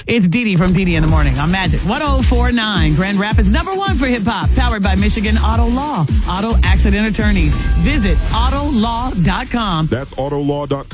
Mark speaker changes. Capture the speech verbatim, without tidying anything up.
Speaker 1: It's Dee Dee from Dee Dee in the Morning on Magic one oh four point nine. Grand Rapids, number one for hip hop. Powered by Michigan Auto Law. Auto Accident Attorneys. Visit auto law dot com.
Speaker 2: That's auto law dot com.